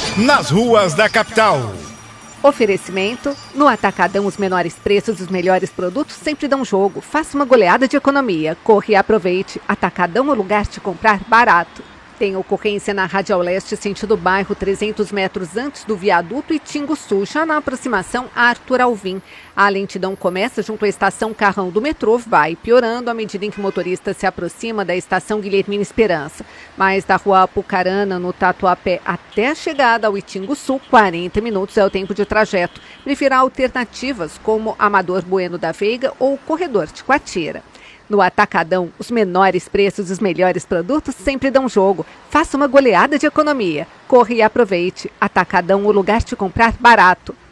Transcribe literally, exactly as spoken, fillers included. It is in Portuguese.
nas ruas da capital. Oferecimento: no Atacadão os menores preços e os melhores produtos sempre dão jogo. Faça uma goleada de economia. Corre e aproveite. Atacadão é o lugar de comprar barato. Tem ocorrência na Radial Leste, sentido bairro, trezentos metros antes do viaduto Itinguçu, já na aproximação a Arthur Alvim. A lentidão começa junto à estação Carrão do metrô, vai piorando à medida em que o motorista se aproxima da estação Guilhermina Esperança. Mas da rua Apucarana, no Tatuapé, até a chegada ao Itinguçu, quarenta minutos é o tempo de trajeto. Prefira alternativas como Amador Bueno da Veiga ou Corredor de Coatira. No Atacadão, os menores preços e os melhores produtos sempre dão jogo. Faça uma goleada de economia. Corre e aproveite. Atacadão, o lugar de comprar barato.